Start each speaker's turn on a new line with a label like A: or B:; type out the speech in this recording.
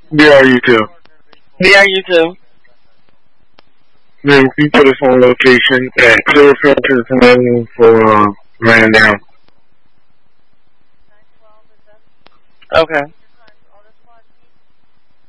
A: BRU2.
B: BRU2.
A: Then you put us on location at Clear Filters and for Man Down.
B: Okay.